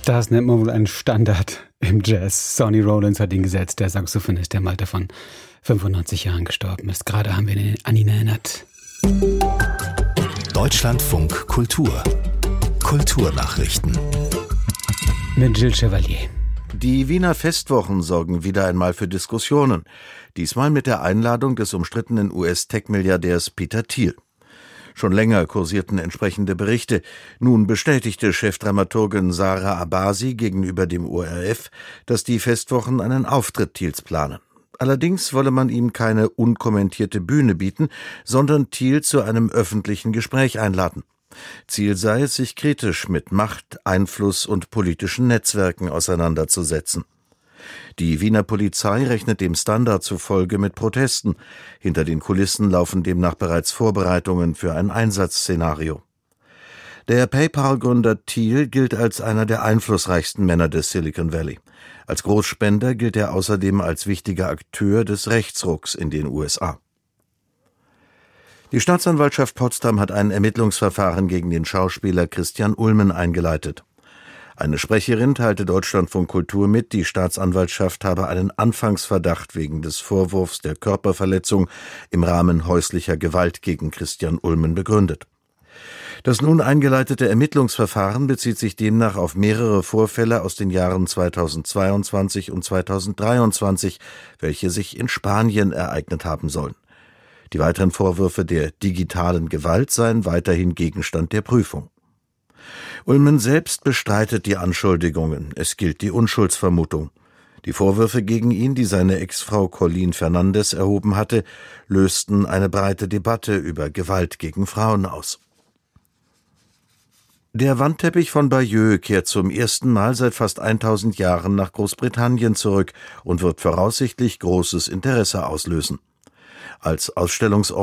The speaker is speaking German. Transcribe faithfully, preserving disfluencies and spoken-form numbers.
Das nennt man wohl einen Standard im Jazz. Sonny Rollins hat ihn gesetzt, der Saxophonist, der im Alter von fünfundneunzig Jahren gestorben ist. Gerade haben wir ihn an ihn erinnert. Deutschlandfunk Kultur. Kulturnachrichten. Mit Gilles Chevalier. Die Wiener Festwochen sorgen wieder einmal für Diskussionen. Diesmal mit der Einladung des umstrittenen U S-Tech-Milliardärs Peter Thiel. Schon länger kursierten entsprechende Berichte. Nun bestätigte Chefdramaturgin Sarah Abasi gegenüber dem O R F, dass die Festwochen einen Auftritt Thiels planen. Allerdings wolle man ihm keine unkommentierte Bühne bieten, sondern Thiel zu einem öffentlichen Gespräch einladen. Ziel sei es, sich kritisch mit Macht, Einfluss und politischen Netzwerken auseinanderzusetzen. Die Wiener Polizei rechnet dem Standard zufolge mit Protesten. Hinter den Kulissen laufen demnach bereits Vorbereitungen für ein Einsatzszenario. Der PayPal-Gründer Thiel gilt als einer der einflussreichsten Männer des Silicon Valley. Als Großspender gilt er außerdem als wichtiger Akteur des Rechtsrucks in den U S A. Die Staatsanwaltschaft Potsdam hat ein Ermittlungsverfahren gegen den Schauspieler Christian Ulmen eingeleitet. Eine Sprecherin teilte Deutschlandfunk Kultur mit, die Staatsanwaltschaft habe einen Anfangsverdacht wegen des Vorwurfs der Körperverletzung im Rahmen häuslicher Gewalt gegen Christian Ulmen begründet. Das nun eingeleitete Ermittlungsverfahren bezieht sich demnach auf mehrere Vorfälle aus den Jahren zweitausendzweiundzwanzig und zweitausenddreiundzwanzig, welche sich in Spanien ereignet haben sollen. Die weiteren Vorwürfe der digitalen Gewalt seien weiterhin Gegenstand der Prüfung. Ulmen selbst bestreitet die Anschuldigungen. Es gilt die Unschuldsvermutung. Die Vorwürfe gegen ihn, die seine Ex-Frau Colleen Fernandez erhoben hatte, lösten eine breite Debatte über Gewalt gegen Frauen aus. Der Wandteppich von Bayeux kehrt zum ersten Mal seit fast tausend Jahren nach Großbritannien zurück und wird voraussichtlich großes Interesse auslösen. Als Ausstellungsort